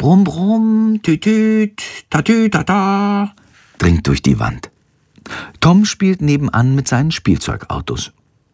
Brumm, brumm, tütüt, tatü, tata, dringt durch die Wand. Tom spielt nebenan mit seinen Spielzeugautos.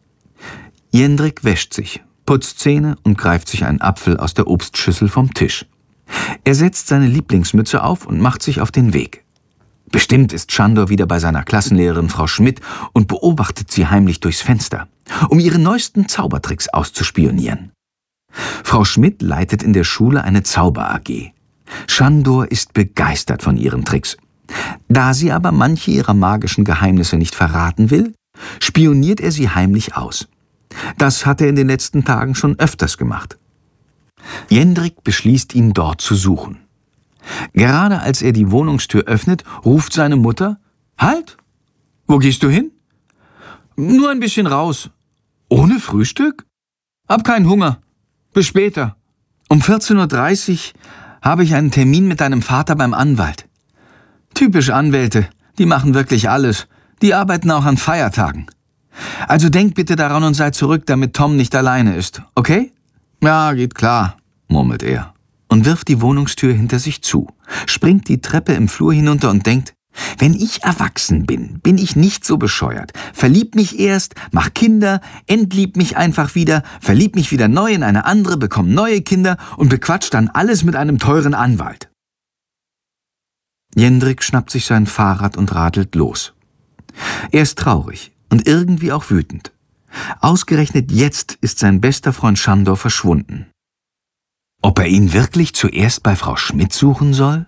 Jendrik wäscht sich, putzt Zähne und greift sich einen Apfel aus der Obstschüssel vom Tisch. Er setzt seine Lieblingsmütze auf und macht sich auf den Weg. Bestimmt ist Sándor wieder bei seiner Klassenlehrerin Frau Schmidt und beobachtet sie heimlich durchs Fenster, um ihre neuesten Zaubertricks auszuspionieren. Frau Schmidt leitet in der Schule eine Zauber-AG. Sándor ist begeistert von ihren Tricks. Da sie aber manche ihrer magischen Geheimnisse nicht verraten will, spioniert er sie heimlich aus. Das hat er in den letzten Tagen schon öfters gemacht. Jendrik beschließt, ihn dort zu suchen. Gerade als er die Wohnungstür öffnet, ruft seine Mutter: »Halt! Wo gehst du hin?« »Nur ein bisschen raus.« »Ohne Frühstück?« »Hab keinen Hunger. Bis später. Um 14:30 Uhr habe ich einen Termin mit deinem Vater beim Anwalt.« »Typisch Anwälte, die machen wirklich alles. Die arbeiten auch an Feiertagen. Also denk bitte daran und sei zurück, damit Tom nicht alleine ist, okay?« »Ja, geht klar«, murmelt er und wirft die Wohnungstür hinter sich zu, springt die Treppe im Flur hinunter und denkt: Wenn ich erwachsen bin, bin ich nicht so bescheuert. Verlieb mich erst, mach Kinder, entlieb mich einfach wieder, verlieb mich wieder neu in eine andere, bekomm neue Kinder und bequatsch dann alles mit einem teuren Anwalt. Jendrik schnappt sich sein Fahrrad und radelt los. Er ist traurig und irgendwie auch wütend. Ausgerechnet jetzt ist sein bester Freund Sándor verschwunden. Ob er ihn wirklich zuerst bei Frau Schmidt suchen soll?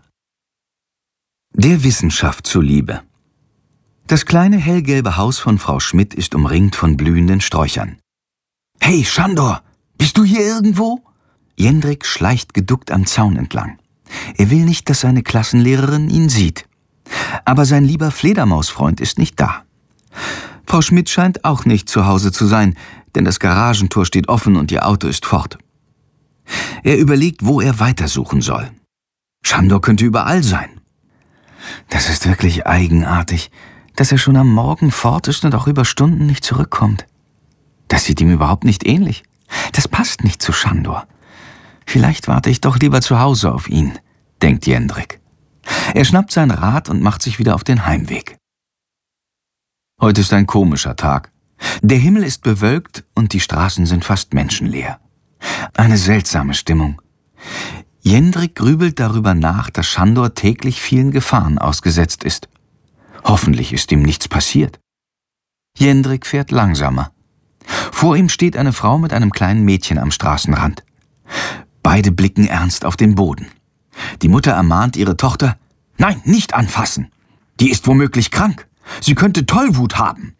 Der Wissenschaft zuliebe. Das kleine hellgelbe Haus von Frau Schmidt ist umringt von blühenden Sträuchern. »Hey, Sándor, bist du hier irgendwo?« Jendrik schleicht geduckt am Zaun entlang. Er will nicht, dass seine Klassenlehrerin ihn sieht. Aber sein lieber Fledermausfreund ist nicht da. Frau Schmidt scheint auch nicht zu Hause zu sein, denn das Garagentor steht offen und ihr Auto ist fort. Er überlegt, wo er weitersuchen soll. Sándor könnte überall sein. Das ist wirklich eigenartig, dass er schon am Morgen fort ist und auch über Stunden nicht zurückkommt. Das sieht ihm überhaupt nicht ähnlich. Das passt nicht zu Sándor. Vielleicht warte ich doch lieber zu Hause auf ihn, denkt Jendrik. Er schnappt sein Rad und macht sich wieder auf den Heimweg. Heute ist ein komischer Tag. Der Himmel ist bewölkt und die Straßen sind fast menschenleer. Eine seltsame Stimmung. Jendrik grübelt darüber nach, dass Sándor täglich vielen Gefahren ausgesetzt ist. Hoffentlich ist ihm nichts passiert. Jendrik fährt langsamer. Vor ihm steht eine Frau mit einem kleinen Mädchen am Straßenrand. Beide blicken ernst auf den Boden. Die Mutter ermahnt ihre Tochter: »Nein, nicht anfassen! Die ist womöglich krank. Sie könnte Tollwut haben.«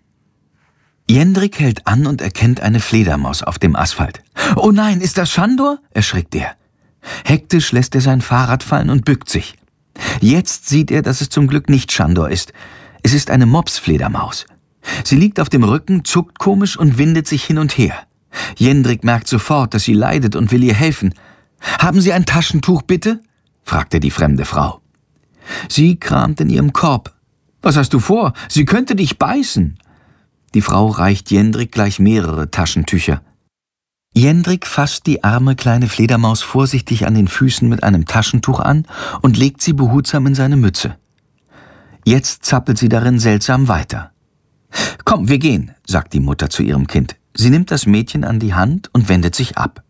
Jendrik hält an und erkennt eine Fledermaus auf dem Asphalt. »Oh nein, ist das Sándor?« erschrickt er. Hektisch lässt er sein Fahrrad fallen und bückt sich. Jetzt sieht er, dass es zum Glück nicht Sándor ist. Es ist eine Mopsfledermaus. Sie liegt auf dem Rücken, zuckt komisch und windet sich hin und her. Jendrik merkt sofort, dass sie leidet und will ihr helfen. »Haben Sie ein Taschentuch, bitte?« fragt er die fremde Frau. Sie kramt in ihrem Korb. »Was hast du vor? Sie könnte dich beißen.« Die Frau reicht Jendrik gleich mehrere Taschentücher. Jendrik fasst die arme kleine Fledermaus vorsichtig an den Füßen mit einem Taschentuch an und legt sie behutsam in seine Mütze. Jetzt zappelt sie darin seltsam weiter. »Komm, wir gehen«, sagt die Mutter zu ihrem Kind. Sie nimmt das Mädchen an die Hand und wendet sich ab.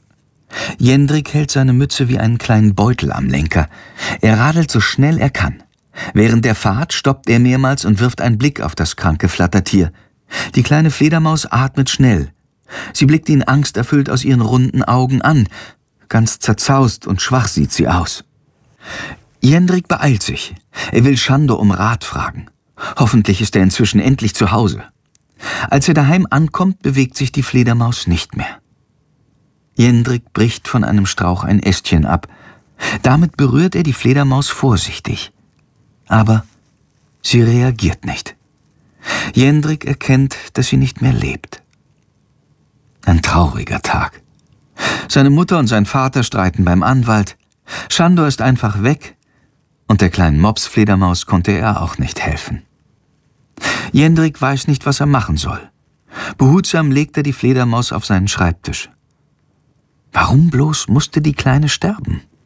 Jendrik hält seine Mütze wie einen kleinen Beutel am Lenker. Er radelt so schnell er kann. Während der Fahrt stoppt er mehrmals und wirft einen Blick auf das kranke Flattertier. Die kleine Fledermaus atmet schnell. Sie blickt ihn angsterfüllt aus ihren runden Augen an. Ganz zerzaust und schwach sieht sie aus. Jendrik beeilt sich. Er will Sándor um Rat fragen. Hoffentlich ist er inzwischen endlich zu Hause. Als er daheim ankommt, bewegt sich die Fledermaus nicht mehr. Jendrik bricht von einem Strauch ein Ästchen ab. Damit berührt er die Fledermaus vorsichtig. Aber sie reagiert nicht. Jendrik erkennt, dass sie nicht mehr lebt. Ein trauriger Tag. Seine Mutter und sein Vater streiten beim Anwalt. Sándor ist einfach weg und der kleinen Mopsfledermaus konnte er auch nicht helfen. Jendrik weiß nicht, was er machen soll. Behutsam legt er die Fledermaus auf seinen Schreibtisch. Warum bloß musste die Kleine sterben?